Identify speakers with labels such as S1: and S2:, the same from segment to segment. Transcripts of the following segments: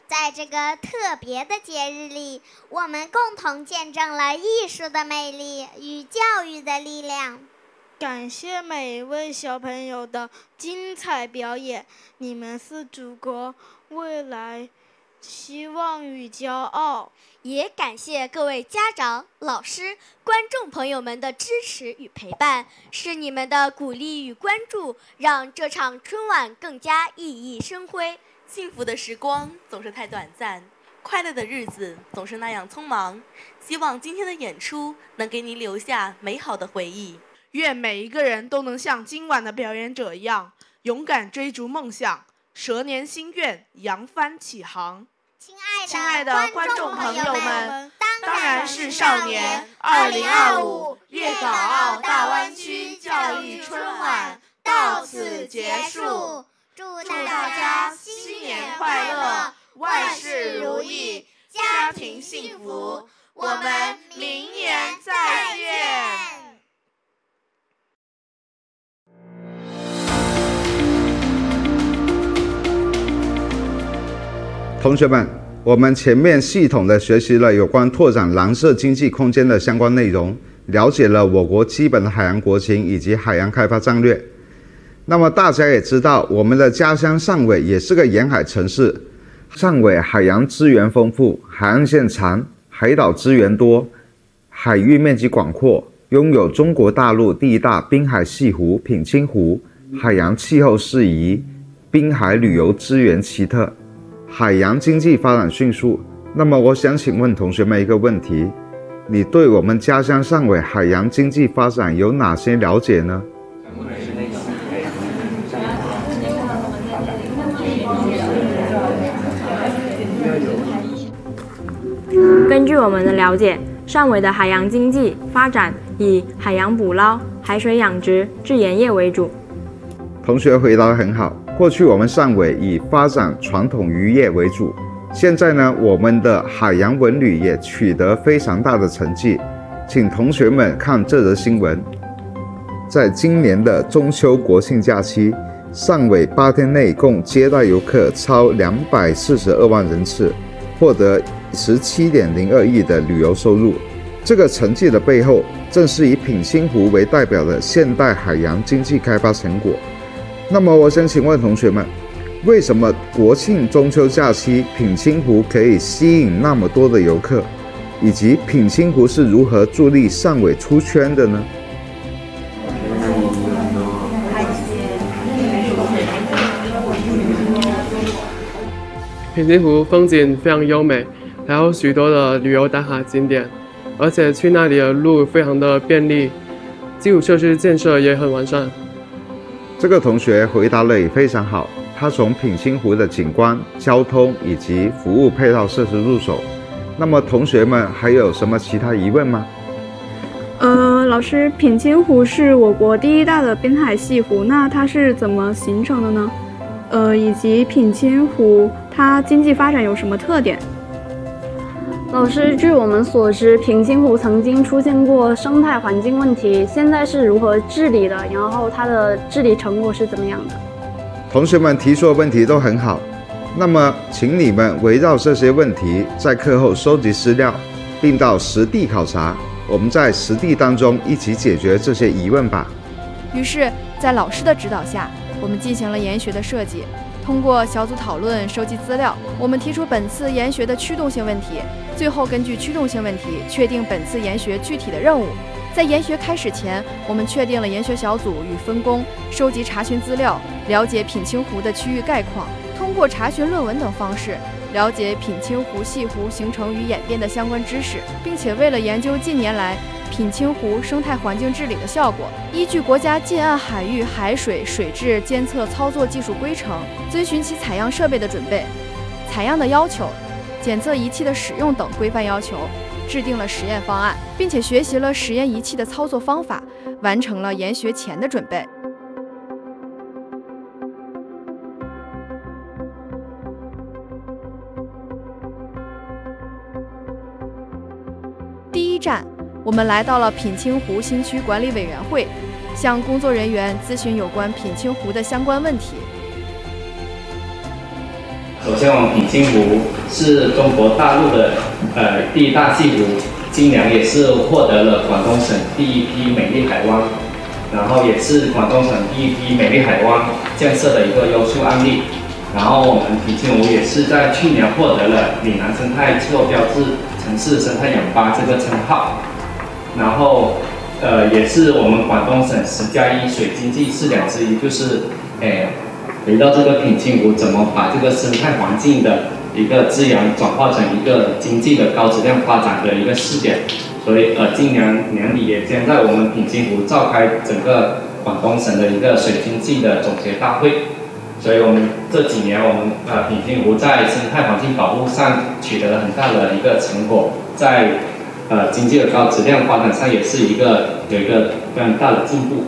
S1: 在这个特别的节日里，我们共同见证了艺术的魅力与教育的力量。
S2: 感谢每一位小朋友的精彩表演，你们是祖国未来希望与骄傲。
S3: 也感谢各位家长、老师、观众朋友们的支持与陪伴，是你们的鼓励与关注，让这场春晚更加熠熠生辉。
S4: 幸福的时光总是太短暂，快乐的日子总是那样匆忙。希望今天的演出能给你留下美好的回忆。
S5: 愿每一个人都能像今晚的表演者一样，勇敢追逐梦想，蛇年心愿，扬帆起航。
S1: 亲爱的观众朋友们，
S5: 当然是少年2025粤港澳大湾区教育春晚到此结束，
S1: 祝
S5: 大家新年快乐，万事如意，家庭幸福。我们明年再见。
S6: 同学们，我们前面系统的学习了有关拓展蓝色经济空间的相关内容，了解了我国基本的海洋国情以及海洋开发战略。那么大家也知道，我们的家乡汕尾也是个沿海城市。汕尾海洋资源丰富，海岸线长，海岛资源多，海域面积广阔，拥有中国大陆第一大滨海系湖品清湖，海洋气候适宜，滨海旅游资源奇特，海洋经济发展迅速。那么我想请问同学们一个问题，你对我们家乡汕尾海洋经济发展有哪些了解呢？
S7: 根据我们的了解，汕尾的海洋经济发展以海洋捕捞、海水养殖、制盐业为主。
S6: 同学回答得很好。过去我们汕尾以发展传统渔业为主，现在呢，我们的海洋文旅也取得非常大的成绩。请同学们看这则新闻，在今年的中秋国庆假期，汕尾8天内共接待游客超242万人次，获得17.02亿的旅游收入。这个成绩的背后，正是以品清湖为代表的现代海洋经济开发成果。那么我想请问同学们，为什么国庆中秋假期品清湖可以吸引那么多的游客，以及品清湖是如何助力汕尾出圈的呢？
S8: 品清湖风景非常优美，还有许多的旅游打卡景点，而且去那里的路非常的便利，基础设施建设也很完善。
S6: 这个同学回答的也非常好，他从品清湖的景观、交通以及服务配套设施入手。那么同学们还有什么其他疑问吗？
S9: 老师，品清湖是我国第一大的滨海系湖，那它是怎么形成的呢？以及品清湖它经济发展有什么特点？
S10: 老师，据我们所知，品清湖曾经出现过生态环境问题，现在是如何治理的？然后它的治理成果是怎么样的？
S6: 同学们提出的问题都很好，那么请你们围绕这些问题，在课后收集资料，并到实地考察，我们在实地当中一起解决这些疑问吧。
S11: 于是，在老师的指导下，我们进行了研学的设计。通过小组讨论、收集资料，我们提出本次研学的驱动性问题，最后根据驱动性问题确定本次研学具体的任务。在研学开始前，我们确定了研学小组与分工，收集查询资料，了解品清湖的区域概况，通过查询论文等方式，了解品清湖系湖形成与演变的相关知识，并且为了研究近年来品清湖生态环境治理的效果，依据国家近岸海域海水水质监测操作技术规程，遵循其采样设备的准备、采样的要求、检测仪器的使用等规范要求，制定了实验方案，并且学习了实验仪器的操作方法，完成了研学前的准备。第一站，我们来到了品清湖新区管理委员会，向工作人员咨询有关品清湖的相关问题。
S12: 首先，我们品清湖是中国大陆的第一大西湖，今年也是获得了广东省第一批美丽海湾，然后也是广东省第一批美丽海湾建设的一个优秀案例。然后我们品清湖也是在去年获得了岭南生态气候标志城市生态氧吧这个称号。然后也是我们广东省10+1水经济试点之一，就是回到这个品清湖怎么把这个生态环境的一个资源转化成一个经济的高质量发展的一个试点。所以今年年底也将在我们品清湖召开整个广东省的一个水经济的总结大会。所以我们这几年我们品清湖在生态环境保护上取得了很大的一个成果，在经济的高质量发展上也是有一个非常大的进步。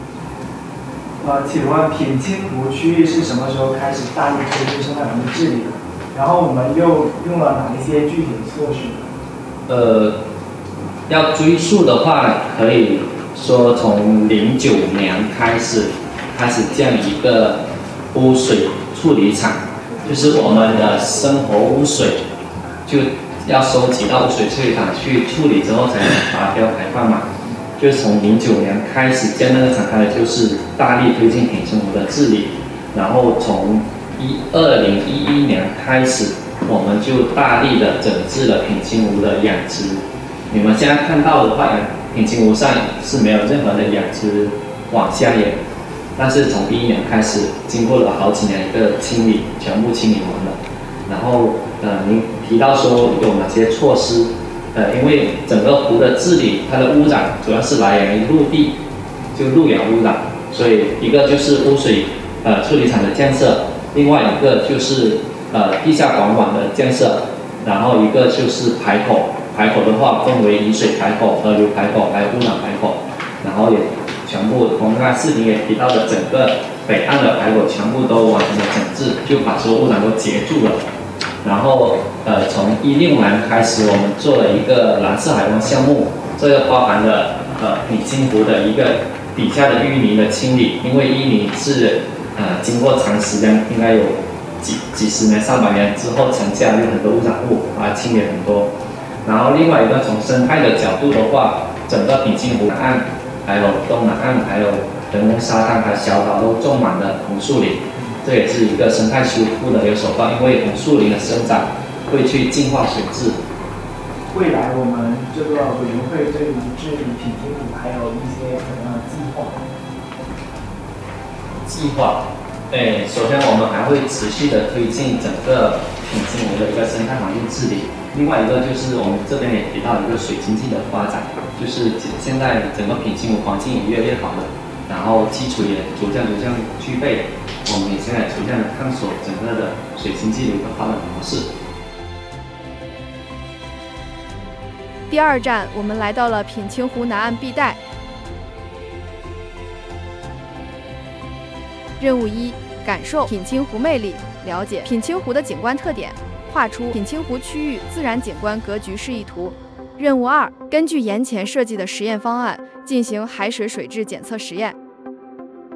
S13: 请问品清湖区域是什么时候开始大力推进生态环境治理的？然后我们又用了哪一些具体的措施？
S12: 要追溯的话，可以说从09年开始建立一个污水处理厂，就是我们的生活污水就要收集到污水处理厂去处理之后才能达标排放嘛。就是从09年开始建那个厂开始，就是大力推进品清湖的治理。然后从2011年开始，我们就大力的整治了品清湖的养殖。你们现在看到的话，品清湖上是没有任何的养殖网下野，但是从2011年开始，经过了好几年一个清理，全部清理完了。然后您提到说有哪些措施？因为整个湖的治理，它的污染主要是来源于陆地，就陆源污染，所以一个就是污水处理厂的建设，另外一个就是地下管网的建设，然后一个就是排口。排口的话分为雨水排口、河流排口还有污染排口，然后也全部从刚才视频也提到的整个北岸的排口全部都完成了整治，就把所有污染都截住了。然后从2016年开始，我们做了一个蓝色海湾项目，这个包含了品清湖的一个底下的淤泥的清理，因为淤泥是经过长时间，应该有几十年、300年之后沉下有很多污染物，清理很多。然后另外一个从生态的角度的话，整个品清湖南岸、还有东南岸、还有人工沙滩、还有小岛都种满了红树林，这也是一个生态修复的一个手段，因为红树林的生长会去净化水质。
S13: 未来我们这个委员会对于治理品清湖还有一些什么样的计划？
S12: 首先我们还会持续的推进整个品清湖的一个生态环境治理。另外一个就是我们这边也提到一个水经济的发展，就是现在整个品清湖环境也越来越好了，然后基础也逐渐具备，我们也现在逐渐的探索整个的水经济的一个发展模式。
S11: 第2站，我们来到了品清湖南岸碧带。任务1：感受品清湖魅力，了解品清湖的景观特点，画出品清湖区域自然景观格局示意图。任务2：根据岩前设计的实验方案，进行海水水质检测实验。